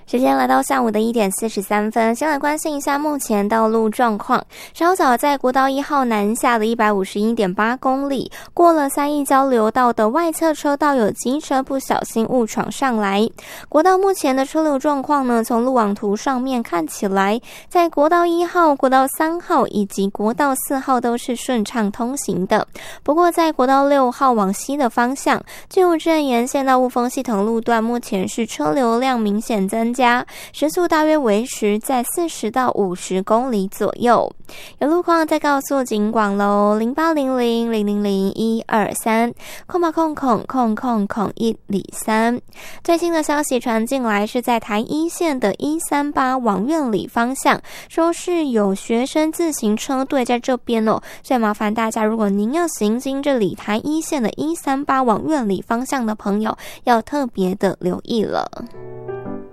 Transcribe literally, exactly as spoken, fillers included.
时间来到下午的一点四十三分，先来关心一下目前道路状况。稍早在国道一号南下的一百五十一点八公里，过了三义交流道的外侧车道有机车不小心误闯上来。国道目前的车流状况呢，从路网图上面看起来，在国道一号、国道三号以及国道四号都是顺畅通行的。不过在国道六号往西的方向，巨武镇沿线到雾峰系统路段，目前是车流量明显增加，时速大约维持在四十到五十公里左右。有路况再告诉警广喽，零八零零零零零一二三空吧空空空空空一里三。最新的消息传进来，是在台一线的一三八往苑里方向，说是有学生自行车队在这边哦，所以麻烦大家，如果您要行经这里台一线的一三八往苑里方向的朋友，要特别的留意了。